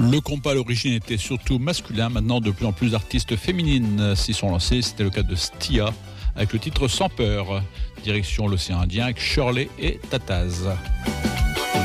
Le compas à l'origine était surtout masculin, maintenant de plus en plus d'artistes féminines s'y sont lancées. C'était le cas de Stia avec le titre Sans peur, direction l'océan Indien avec Shirley et Tataz.